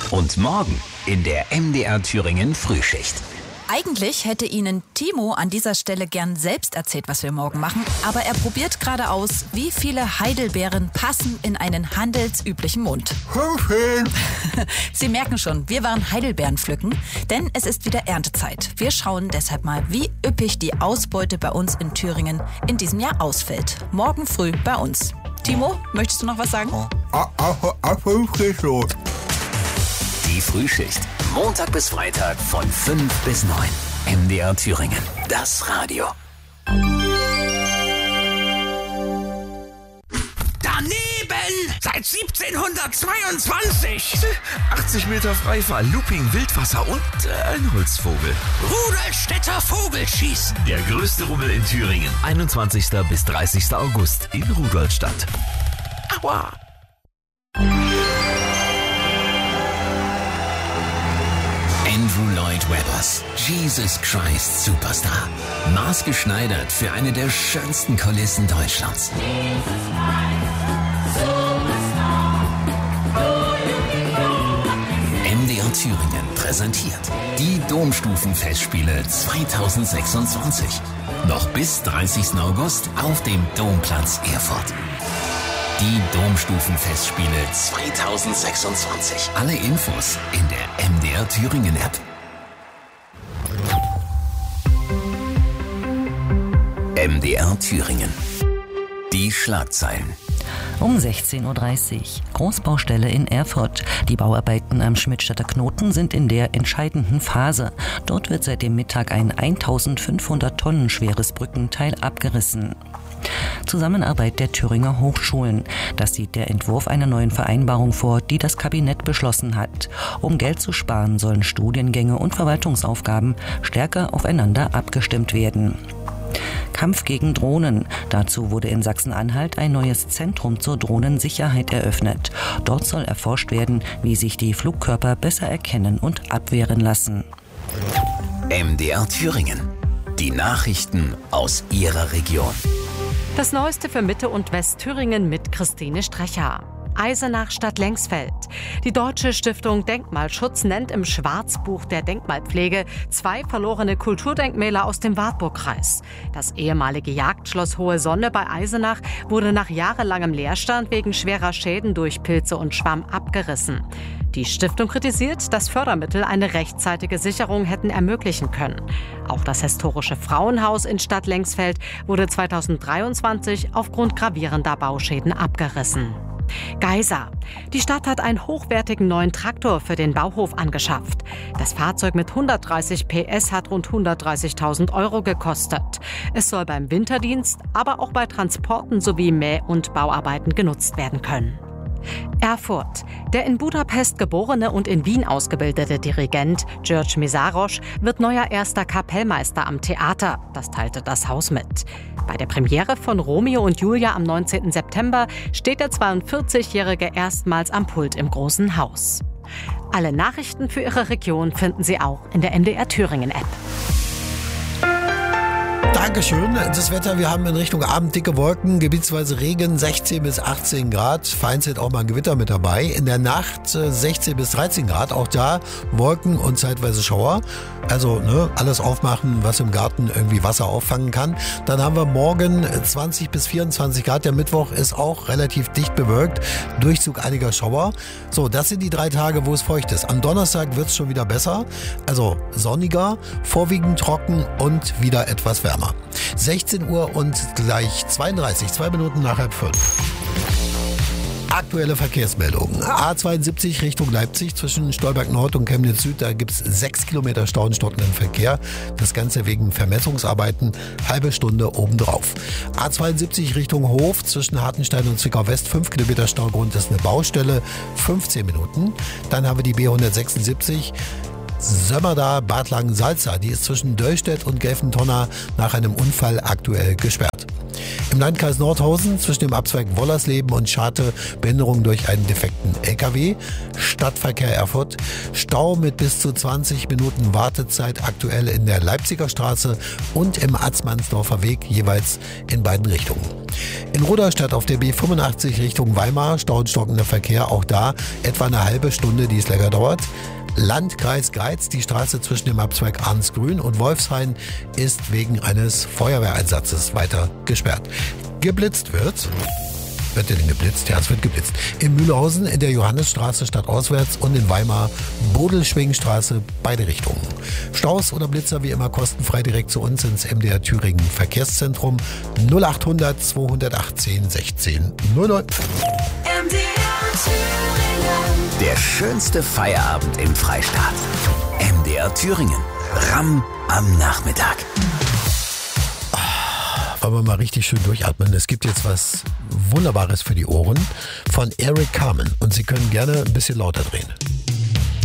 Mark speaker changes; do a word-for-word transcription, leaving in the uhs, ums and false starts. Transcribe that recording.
Speaker 1: Und morgen in der M D R Thüringen Frühschicht.
Speaker 2: Eigentlich hätte Ihnen Timo an dieser Stelle gern selbst erzählt, was wir morgen machen. Aber er probiert gerade aus, wie viele Heidelbeeren passen in einen handelsüblichen Mund. Sie merken schon, wir waren Heidelbeeren pflücken, denn es ist wieder Erntezeit. Wir schauen deshalb mal, wie üppig die Ausbeute bei uns in Thüringen in diesem Jahr ausfällt. Morgen früh bei uns. Timo, möchtest du noch was sagen?
Speaker 1: Die Frühschicht. Montag bis Freitag von fünf bis neun. M D R Thüringen. Das Radio.
Speaker 3: Daneben! Seit siebzehnhundertzweiundzwanzig! achtzig Meter Freifall, Looping, Wildwasser und äh, ein Holzvogel. Rudolstädter Vogelschießen.
Speaker 4: Der größte Rummel in Thüringen. einundzwanzigsten bis dreißigsten August in Rudolstadt.
Speaker 3: Aua!
Speaker 1: Andrew Lloyd Webbers, Jesus Christ Superstar. Maßgeschneidert für eine der schönsten Kulissen Deutschlands. M D R Thüringen präsentiert die Domstufenfestspiele zweitausendsechsundzwanzig. Noch bis dreißigsten August auf dem Domplatz Erfurt. Die Domstufenfestspiele zweitausendsechsundzwanzig. Alle Infos in der M D R Thüringen App. M D R Thüringen. Die Schlagzeilen.
Speaker 5: Um sechzehn Uhr dreißig. Großbaustelle in Erfurt. Die Bauarbeiten am Schmidtstädter Knoten sind in der entscheidenden Phase. Dort wird seit dem Mittag ein eintausendfünfhundert Tonnen schweres Brückenteil abgerissen. Zusammenarbeit der Thüringer Hochschulen. Das sieht der Entwurf einer neuen Vereinbarung vor, die das Kabinett beschlossen hat. Um Geld zu sparen, sollen Studiengänge und Verwaltungsaufgaben stärker aufeinander abgestimmt werden. Kampf gegen Drohnen. Dazu wurde in Sachsen-Anhalt ein neues Zentrum zur Drohnensicherheit eröffnet. Dort soll erforscht werden, wie sich die Flugkörper besser erkennen und abwehren lassen.
Speaker 1: M D R Thüringen. Die Nachrichten aus Ihrer Region.
Speaker 6: Das Neueste für Mitte- und Westthüringen mit Christine Strecher. Eisenach statt Lengsfeld. Die Deutsche Stiftung Denkmalschutz nennt im Schwarzbuch der Denkmalpflege zwei verlorene Kulturdenkmäler aus dem Wartburgkreis. Das ehemalige Jagdschloss Hohe Sonne bei Eisenach wurde nach jahrelangem Leerstand wegen schwerer Schäden durch Pilze und Schwamm abgerissen. Die Stiftung kritisiert, dass Fördermittel eine rechtzeitige Sicherung hätten ermöglichen können. Auch das historische Frauenhaus in Stadt Lengsfeld wurde zweitausenddreiundzwanzig aufgrund gravierender Bauschäden abgerissen. Geisa. Die Stadt hat einen hochwertigen neuen Traktor für den Bauhof angeschafft. Das Fahrzeug mit hundertdreißig P S hat rund hundertdreißigtausend Euro gekostet. Es soll beim Winterdienst, aber auch bei Transporten sowie Mäh- und Bauarbeiten genutzt werden können. Erfurt. Der in Budapest geborene und in Wien ausgebildete Dirigent György Mészáros wird neuer erster Kapellmeister am Theater. Das teilte das Haus mit. Bei der Premiere von Romeo und Julia am neunzehnten September steht der zweiundvierzigjährige erstmals am Pult im Großen Haus. Alle Nachrichten für Ihre Region finden Sie auch in der M D R Thüringen App.
Speaker 7: Dankeschön. Das Wetter, wir haben in Richtung Abend dicke Wolken, gebietsweise Regen, sechzehn bis achtzehn Grad, vereinzelt auch mal ein Gewitter mit dabei. In der Nacht sechzehn bis dreizehn Grad, auch da Wolken und zeitweise Schauer. Also ne, alles aufmachen, was im Garten irgendwie Wasser auffangen kann. Dann haben wir morgen zwanzig bis vierundzwanzig Grad. Der Mittwoch ist auch relativ dicht bewölkt. Durchzug einiger Schauer. So, das sind die drei Tage, wo es feucht ist. Am Donnerstag wird es schon wieder besser. Also sonniger, vorwiegend trocken und wieder etwas wärmer. sechzehn Uhr und gleich zweiunddreißig, zwei Minuten nach halb fünf. Aktuelle Verkehrsmeldungen. A zweiundsiebzig Richtung Leipzig zwischen Stolberg Nord und Chemnitz Süd. Da gibt es sechs Kilometer Stau und stockenden Verkehr. Das Ganze wegen Vermessungsarbeiten. Halbe Stunde obendrauf. A zweiundsiebzig Richtung Hof zwischen Hartenstein und Zwickau West. fünf Kilometer Staugrund ist eine Baustelle. fünfzehn Minuten. Dann haben wir die B hundertsechsundsiebzig. Sömmerda, Bad Langensalza. Die ist zwischen Döllstedt und Gelfentonner nach einem Unfall aktuell gesperrt. Im Landkreis Nordhausen zwischen dem Abzweig Wollersleben und Scharte Behinderung durch einen defekten L K W. Stadtverkehr Erfurt. Stau mit bis zu zwanzig Minuten Wartezeit aktuell in der Leipziger Straße und im Atzmannsdorfer Weg, jeweils in beiden Richtungen. In Rudolstadt auf der B fünfundachtzig Richtung Weimar Stau und stockender Verkehr. Auch da etwa eine halbe Stunde, die es länger dauert. Landkreis Greiz, die Straße zwischen dem Abzweig Arnsgrün und Wolfshain ist wegen eines Feuerwehreinsatzes weiter gesperrt. Geblitzt wird... Wird denn geblitzt? Ja, es wird geblitzt. In Mühlhausen, in der Johannesstraße stadtauswärts und in Weimar Bodelschwingstraße, beide Richtungen. Staus oder Blitzer wie immer kostenfrei direkt zu uns ins M D R Thüringen Verkehrszentrum null achthundert zweihundertachtzehn sechzehn null null.
Speaker 1: M D R Thüringen. Der schönste Feierabend im Freistaat. M D R Thüringen. Ramm am Nachmittag.
Speaker 7: Wollen wir mal richtig schön durchatmen. Es gibt jetzt was Wunderbares für die Ohren von Eric Carmen und Sie können gerne ein bisschen lauter drehen.